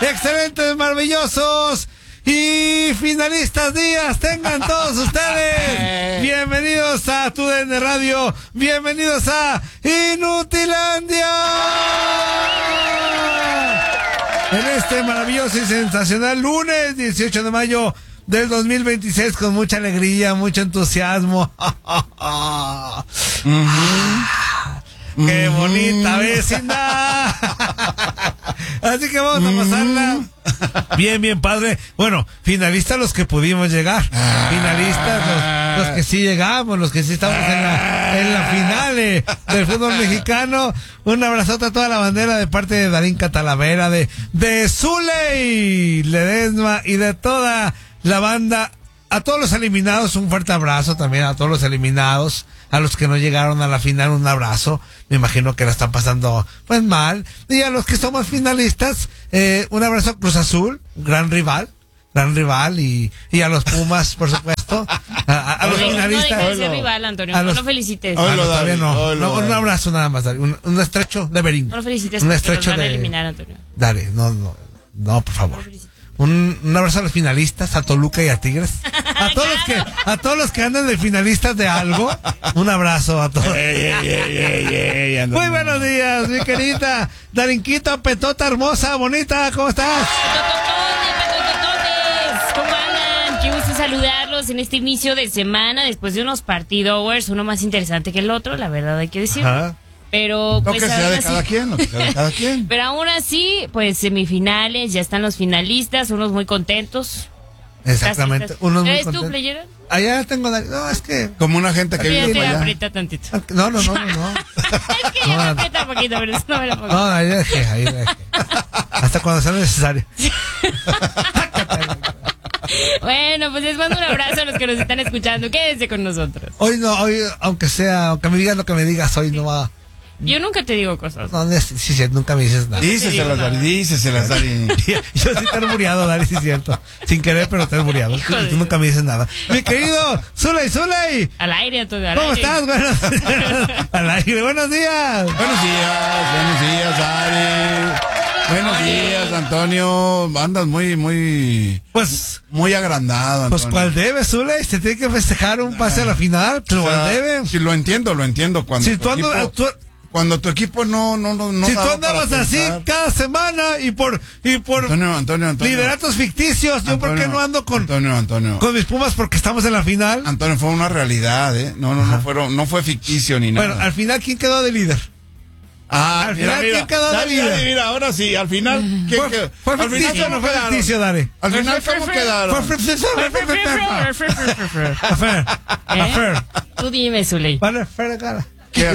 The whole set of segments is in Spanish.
excelentes, maravillosos y finalistas días tengan todos ustedes. Bienvenidos a TUDN Radio, bienvenidos a Inutilandia. En este maravilloso y sensacional lunes 18 de mayo del 2026, con mucha alegría, mucho entusiasmo. ¡Qué bonita vecindad! Así que vamos a pasarla bien, bien padre. Bueno, finalistas los que pudimos llegar. Finalistas los que sí llegamos, los que sí estamos en la final del fútbol mexicano. Un abrazote a toda la bandera de parte de Darín Catalavera, de Zuley Ledesma y de toda la banda. A todos los eliminados, un fuerte abrazo también a todos los eliminados. A los que no llegaron a la final, un abrazo. Me imagino que la están pasando pues mal. Y a los que somos finalistas, un abrazo a Cruz Azul, gran rival y a los Pumas, por supuesto. A los finalistas. No dejes de ser rival, Antonio. No lo felicites. Todavía no. Un abrazo nada más, Dale. Un estrecho de Berín. No lo felicites. Un estrecho van a eliminar, Antonio. Dale, no, por favor. Un abrazo a los finalistas, a Toluca y a Tigres. A todos los que andan de finalistas de algo. Un abrazo a todos. Muy buenos días, mi querida Darinquita, petota hermosa, bonita, ¿cómo estás? ¿Cómo andan? Qué gusto saludarlos en este inicio de semana, después de unos partidowers, uno más interesante que el otro, la verdad hay que decirlo. Ajá. Pero pues lo que sea de cada quien. Pero aún así, pues semifinales, ya están los finalistas, unos muy contentos. Exactamente. Unos muy ¿Eres contentos. tú, playera? Allá tengo, no, es que... Como una gente que vive Te allá. aprieta tantito. No. Es que ya me aprieta un poquito, pero eso no me lo pongo. No, ahí dejé. Hasta cuando sea necesario. Bueno, pues les mando un abrazo a los que nos están escuchando. Quédense con nosotros. Hoy, aunque me digas lo que me digas, hoy no va. Yo nunca te digo cosas. No, sí, nunca me dices nada. Díceselas, Dari. Yo sí te he muriado, Dari, sí es cierto. Sin querer, pero te he muriado. Tú nunca me dices nada. Mi querido Zuley. Al aire, Antonio. ¿Cómo estás? Al aire, buenos días. Buenos días, Dari. Buenos días, Antonio. Andas muy agrandado, Antonio. Pues cuál debe, Zuley, se tiene que festejar un pase a la final, pero cuál debe. Sí, lo entiendo. Cuando tu equipo no si tú andabas así cada semana y por Antonio. lideratos ficticios, yo por qué no ando con mis Pumas porque estamos en la final. Antonio, fue una realidad, no fue ficticio ni nada. Bueno, al final, ¿quién quedó de líder? Al final, ¿quién quedó de líder? Mira, ahora sí, al final, ¿quién quedó? ¿Fue ficticio o no fue ficticio, Dare? Al final, ¿cómo quedaron? Fue ficticio. Fair. Tú dime, Zuley. Vale, fair cara.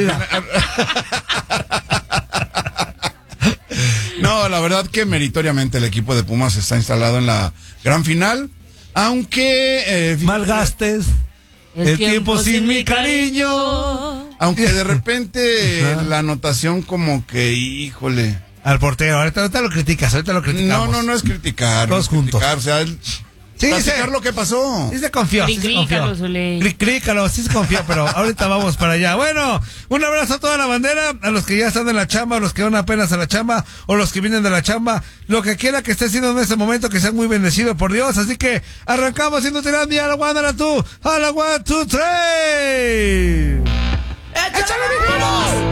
No, la verdad que meritoriamente el equipo de Pumas está instalado en la gran final, aunque malgastes el tiempo sin mi cariño. Aunque de repente la anotación como que, híjole. Al portero, ahorita lo criticas, No es criticar. Todos juntos. O sea, platicar lo que pasó. Sí se confió. Crícalo, sí se confió, pero ahorita vamos para allá. Bueno, un abrazo a toda la bandera, a los que ya están en la chamba, a los que van apenas a la chamba, o los que vienen de la chamba, lo que quiera que esté haciendo en este momento, que sean muy bendecidos por Dios. Así que arrancamos Inutilandia, a la 1, a la 2, 3. ¡Échale, mi